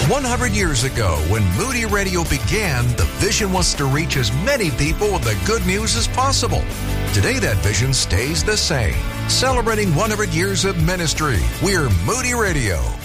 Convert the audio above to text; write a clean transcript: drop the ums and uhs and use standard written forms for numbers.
100 years ago, when Moody Radio began, the vision was to reach as many people with the good news as possible. Today, that vision stays the same. Celebrating 100 years of ministry, we're Moody Radio.